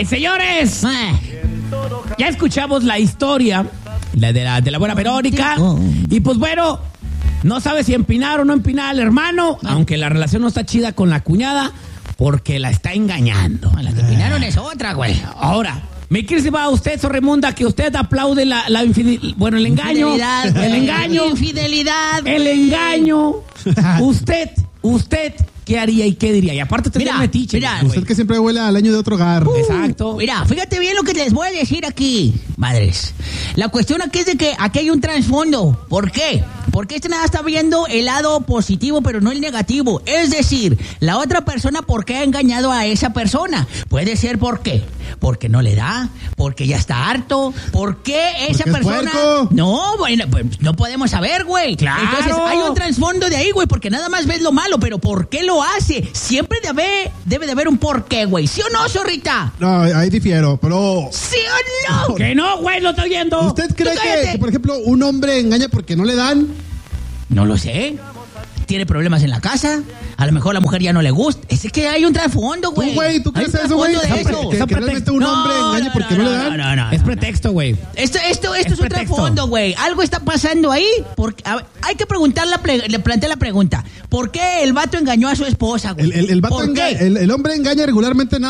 Señores, ya escuchamos la historia de la buena Verónica. Y pues bueno, no sabe si empinar o no empinar al hermano, aunque la relación no está chida con la cuñada, porque la está engañando. La que empinaron es otra, güey. Ahora, mi querido va usted, Sorremunda, que usted aplaude el engaño. Infidelidad. El engaño. Usted, ¿qué haría y qué diría? Y aparte te metiche. Usted que siempre huele al año de otro hogar. Exacto. Mira, fíjate bien lo que les voy a decir aquí, madres. La cuestión aquí es de que aquí hay un trasfondo. ¿Por qué? Porque nada está viendo el lado positivo, pero no el negativo. Es decir, la otra persona, ¿por qué ha engañado a esa persona? Puede ser ¿por qué? Porque no le da, porque ya está harto, ¿por qué esa persona? No, bueno, pues no podemos saber, güey. Claro. Entonces hay un trasfondo de ahí, güey, porque nada más ves lo malo, pero ¿por qué lo hace? Siempre debe de haber un por qué, güey. ¿Sí o no, zorrita? No, ahí difiero, pero... ¿Sí o no? Que no, güey, lo estoy viendo. ¿Usted cree que, por ejemplo, un hombre engaña porque no le dan? No lo sé. Tiene problemas en la casa. A lo mejor la mujer ya no le gusta. Es que hay un trasfondo, güey. ¿Tú crees eso, güey? Que realmente un hombre engaña porque no le dan. No. Es pretexto, güey. Esto es un trasfondo, güey. Algo está pasando ahí. Porque, hay que le planteé la pregunta. ¿Por qué el vato engañó a su esposa, güey? El hombre engaña regularmente nada.